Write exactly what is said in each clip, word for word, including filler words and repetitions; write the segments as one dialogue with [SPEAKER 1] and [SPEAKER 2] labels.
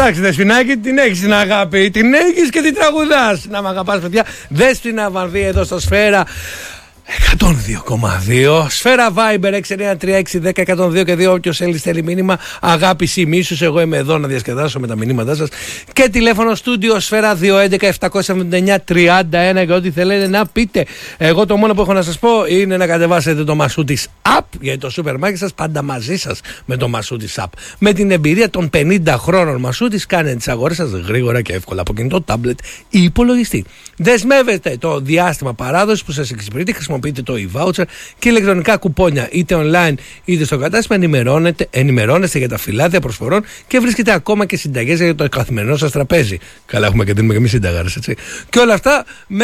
[SPEAKER 1] Εντάξει, Δεσποινάκη, την έχεις την αγάπη, την έχεις και την τραγουδάς. Να μ' αγαπάς, παιδιά. Δέσποινα Βανδύ εδώ στο Σφαίρα εκατόν δύο κόμμα δύο. Σφαίρα Viber έξι εννιά τρία έξι ένα μηδέν εκατόν δύο και δύο. Όποιος θέλει στέλνει μήνυμα αγάπης ή μίσους. Εγώ είμαι εδώ να διασκεδάσω με τα μηνύματά σας. Και τηλέφωνο στούντιο Σφαίρα δύο έντεκα επτακόσια εβδομήντα εννιά τριάντα ένα και ό,τι θέλετε να πείτε. Εγώ το μόνο που έχω να σας πω είναι να κατεβάσετε το Μασούτης App, γιατί το σούπερ μάρκετ σας πάντα μαζί σας με το Μασούτης App. Με την εμπειρία των πενήντα χρόνων Μασούτης κάνετε τις αγορές σας γρήγορα και εύκολα από κινητό, τάμπλετ ή υπολογιστή. Δεσμεύετε το διάστημα παράδοσης που σας εξυπηρετεί. Χρησιμοποιείτε το e-voucher και ηλεκτρονικά κουπόνια είτε online είτε στο κατάστημα. Ενημερώνετε, ενημερώνεστε για τα φυλάδια προσφορών και βρίσκετε ακόμα και συνταγές για το καθημερινό σας τραπέζι. Καλά, έχουμε και δίνουμε και εμείς συνταγάρες, έτσι. Και όλα αυτά με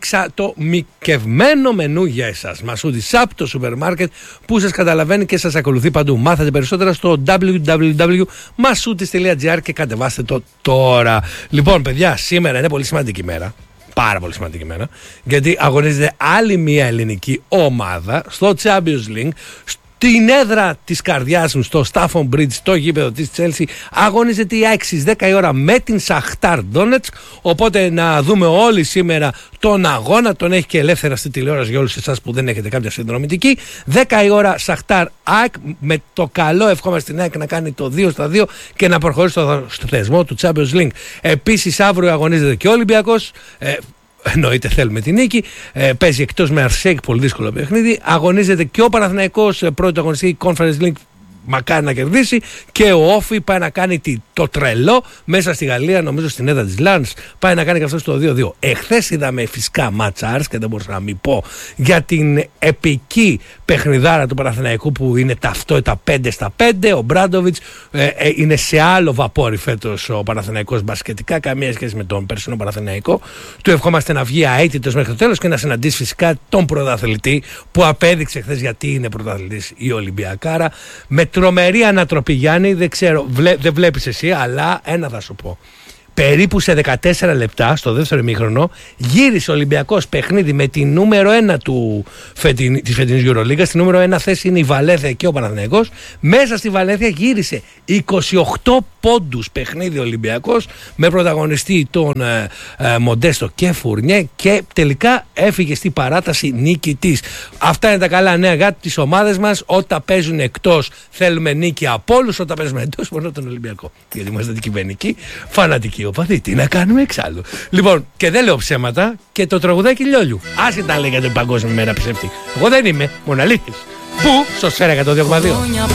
[SPEAKER 1] εξατομικευμένο μενού για εσάς. Μασούτης App, το σούπερ μάρκετ που σας καταλαβαίνει και σας ακολουθεί παντού. Μάθετε περισσότερα στο double-u double-u double-u τελεία masoutis τελεία gr και κατεβάστε το τώρα. Λοιπόν, παιδιά, σήμερα είναι πολύ σημαντική μέρα. Πάρα πολύ σημαντική μέρα, γιατί αγωνίζεται άλλη μια ελληνική ομάδα στο Champions League, στην έδρα της καρδιάς μου, στο Stafford Bridge, στο γήπεδο της Chelsea. Αγωνίζεται η ΑΕΚ στις δέκα η ώρα με την Σαχτάρ Ντόνετσκ. Οπότε να δούμε όλοι σήμερα τον αγώνα. Τον έχει και ελεύθερα στη τηλεόραση για όλους εσάς που δεν έχετε κάποια συνδρομητική. δέκα η ώρα Σαχτάρ ΑΕΚ. Με το καλό ευχόμαστε στην ΑΕΚ να κάνει το δύο στα δύο και να προχωρήσει στο, στο θεσμό του Champions League. Επίσης αύριο αγωνίζεται και ο Ολυμπιακός. Ε, Εννοείται θέλουμε την νίκη. Ε, παίζει εκτός με Αρσέκ, πολύ δύσκολο παιχνίδι. Αγωνίζεται και ο Παναθηναϊκός, πρώτο αγωνιστική Conference League. Μακάρι να κερδίσει. Και ο Όφι πάει να κάνει το τρελό μέσα στη Γαλλία, νομίζω στην έδρα της Λάνς. Πάει να κάνει και αυτό στο δύο δύο. Εχθές είδαμε φυσικά ματσάρς και δεν μπορούσα να μην πω για την επική παιχνιδάρα του Παναθηναϊκού που είναι ταυτότητα πέντε στα πέντε. Ο Μπράντοβιτς ε, ε, είναι σε άλλο βαπόρι φέτος ο Παναθηναϊκός μπασκετικά. Καμία σχέση με τον περσινό Παναθηναϊκό. Του ευχόμαστε να βγει αίτητος μέχρι το τέλος και να συναντήσει φυσικά τον πρωταθλητή που απέδειξε χθες γιατί είναι πρωταθλητής η Ολυμπιακάρα. Με τρομερή ανατροπή, Γιάννη, δεν ξέρω, βλέ, δεν βλέπεις εσύ, αλλά ένα θα σου πω. Περίπου σε δεκατέσσερα λεπτά στο δεύτερο ημίχρονο γύρισε ο Ολυμπιακός παιχνίδι με τη νούμερο ένα του φετιν, της φετινής EuroLeague. Στη νούμερο ένα θέση είναι η Βαλένθια και ο Παναθηναϊκός. Μέσα στη Βαλένθια γύρισε είκοσι οκτώ πόντους παιχνίδι ο Ολυμπιακός με πρωταγωνιστή τον ε, ε, Μοντέστο και Φουρνιέ και τελικά έφυγε στη παράταση νικητής. Αυτά είναι τα καλά νέα για τις ομάδες μας. Όταν παίζουν εκτός θέλουμε νίκη από όλους, όταν παίζουμε εντός μόνο τον Ολυμπιακό. Γιατί είμαστε αντικειμενικοί, φανατικοί. Οπαδί, τι να κάνουμε εξάλλου. Λοιπόν, και δεν λέω ψέματα και το τραγουδάκι Λιόλιου. Άσχετα λέγατε Παγκόσμια Μέρα Ψεύτη. Εγώ δεν είμαι, μόνο αλήθειες. Πού, στο Σφαίρα εκατόν δύο κόμμα δύο.